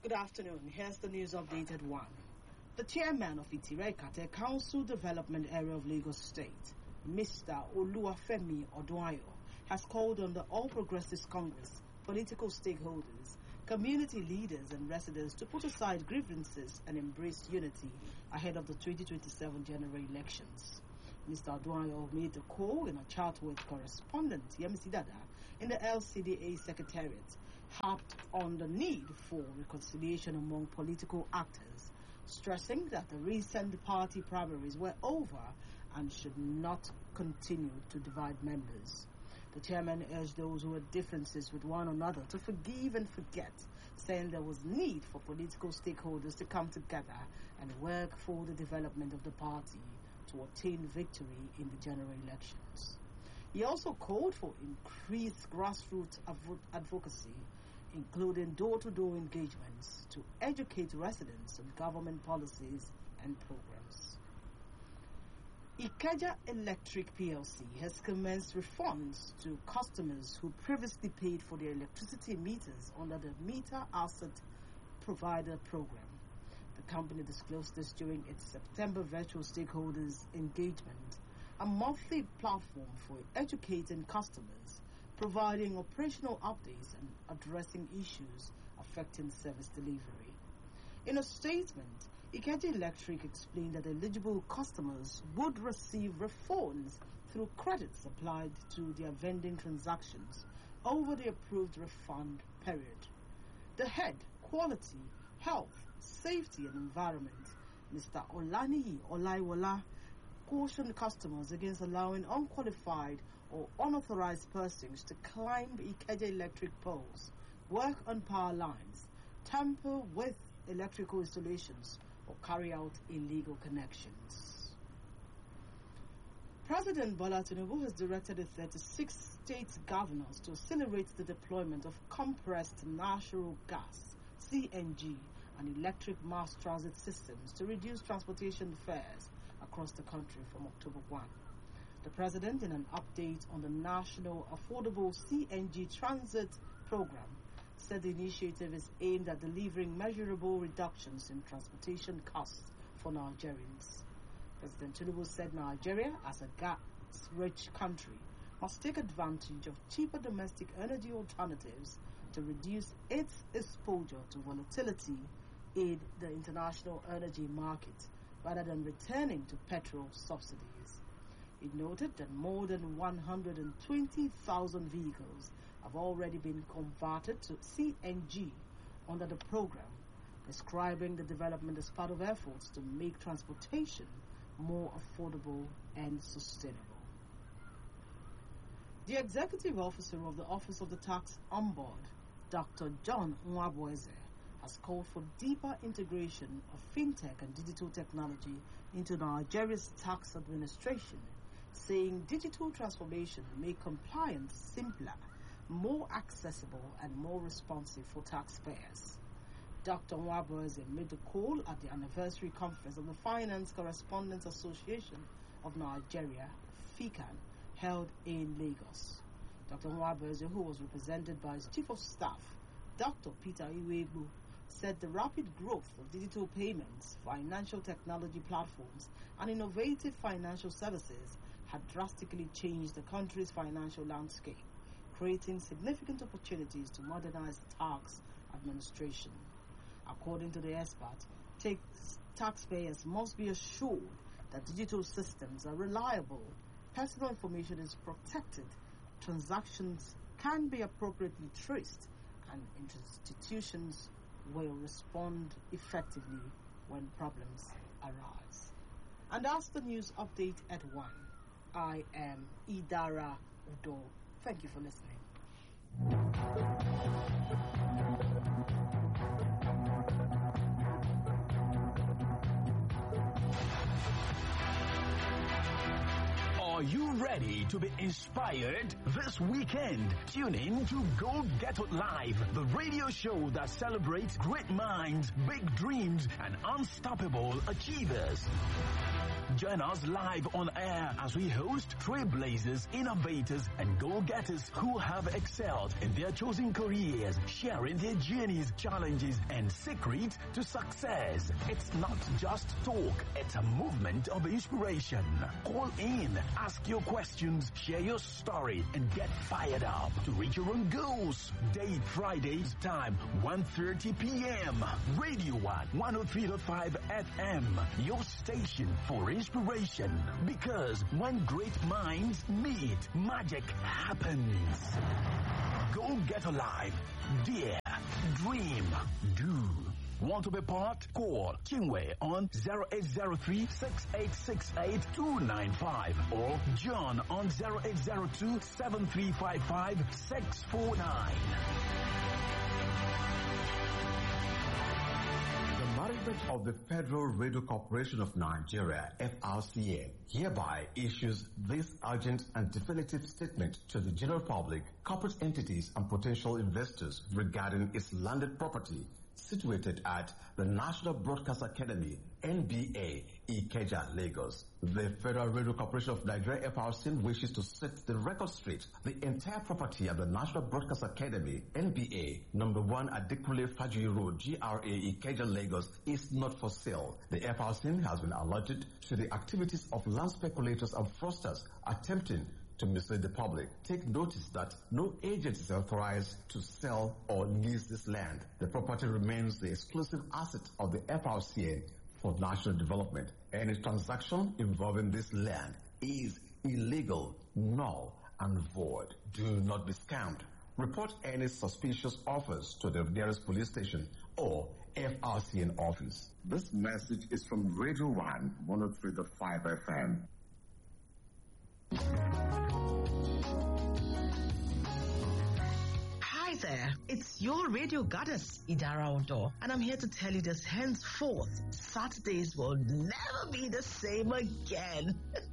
Good afternoon. Here's the news update at 1. The chairman of Itirekate Council Development Area of Lagos State, Mr. Oluwafemi Oduayo, has called on the All Progressives Congress, political stakeholders, community leaders and residents to put aside grievances and embrace unity ahead of the 2027 general elections. Mr. Oduayo made the call in a chat with correspondent Yemisi Dada in the LCDA Secretariat, harped on the need for reconciliation among political actors, stressing that the recent party primaries were over and should not continue to divide members. The chairman urged those who had differences with one another to forgive and forget, saying there was need for political stakeholders to come together and work for the development of the party to attain victory in the general elections. He also called for increased grassroots advocacy, including door-to-door engagements to educate residents on government policies and programs. Ikeja Electric PLC has commenced refunds to customers who previously paid for their electricity meters under the Meter Asset Provider Program. The company disclosed this during its September virtual stakeholders engagement, a monthly platform for educating customers, providing operational updates and addressing issues affecting service delivery. In a statement, Ikeja Electric explained that eligible customers would receive refunds through credits applied to their vending transactions over the approved refund period. The head, Quality, Health, Safety and Environment, Mr. Olaniyi Olaiwola, cautioned customers against allowing unqualified or unauthorized persons to climb Ikeja Electric poles, work on power lines, tamper with electrical installations, or carry out illegal connections. President Bola Tinubu has directed the 36 state governors to accelerate the deployment of compressed natural gas, CNG, and electric mass transit systems to reduce transportation fares across the country from October 1. The president, in an update on the National Affordable CNG Transit Program, said the initiative is aimed at delivering measurable reductions in transportation costs for Nigerians. President Tinubu said Nigeria, as a gas-rich country, must take advantage of cheaper domestic energy alternatives to reduce its exposure to volatility in the international energy market, rather than returning to petrol subsidies. It noted that more than 120,000 vehicles have already been converted to CNG under the program, describing the development as part of efforts to make transportation more affordable and sustainable. The executive officer of the Office of the Tax Ombudsman, Dr. John Nwabueze, has called for deeper integration of fintech and digital technology into Nigeria's tax administration, saying digital transformation will make compliance simpler, more accessible, and more responsive for taxpayers. Dr. Nwabueze made the call at the anniversary conference of the Finance Correspondents Association of Nigeria, FICAN, held in Lagos. Dr. Nwabueze, who was represented by his Chief of Staff, Dr. Peter Iwebu, said the rapid growth of digital payments, financial technology platforms, and innovative financial services had drastically changed the country's financial landscape, creating significant opportunities to modernize tax administration. According to the expert, taxpayers must be assured that digital systems are reliable, personal information is protected, transactions can be appropriately traced, and institutions will respond effectively when problems arise. And that's the news update at 1. I am Idara Udo. Thank you for listening. Are you ready to be inspired this weekend? Tune in to Go Get It Live, the radio show that celebrates great minds, big dreams, and unstoppable achievers. Join us live on air as we host trailblazers, innovators, and go-getters who have excelled in their chosen careers, sharing their journeys, challenges, and secrets to success. It's not just talk, it's a movement of inspiration. Call in, ask your questions, share your story, and get fired up to reach your own goals. Date Fridays, time 1:30 p.m. Radio 1, 103.5 FM, your station for inspiration. Because when great minds meet, magic happens. Go get alive. Dare. Dream. Do. Want to be part? Call Chinwe on 0803-6868-295 or John on 0802-7355-649. Management of the Federal Radio Corporation of Nigeria, FRCN, hereby issues this urgent and definitive statement to the general public, corporate entities, and potential investors regarding its landed property situated at the National Broadcast Academy, NBA, Ikeja, Lagos. The Federal Radio Corporation of Nigeria, FRCN, wishes to set the record straight. The entire property at the National Broadcast Academy, NBA, number 1 Adekunle Fajuyi Road, GRA, Ikeja, Lagos, is not for sale. The FRCN has been alerted to the activities of land speculators and fraudsters attempting to mislead the public. Take notice that no agent is authorized to sell or lease this land. The property remains the exclusive asset of the FRCN for national development. Any transaction involving this land is illegal, null, and void. Do not be scammed. Report any suspicious offers to the nearest police station or FRCN office. This message is from Radio 1, 103.5 FM. Hi there, it's your radio goddess, Idara Odo, and I'm here to tell you this henceforth, Saturdays will never be the same again.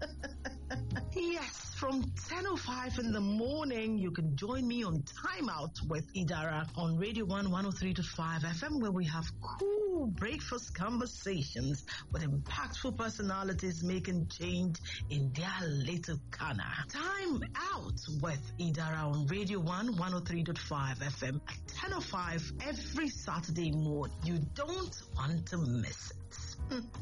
Yes, from 10:05 in the morning, you can join me on Time Out with Idara on Radio 1 103.5 FM, where we have cool breakfast conversations with impactful personalities making change in their little corner. Time Out with Idara on Radio 1 103.5 FM at 10:05 every Saturday morning. You don't want to miss it.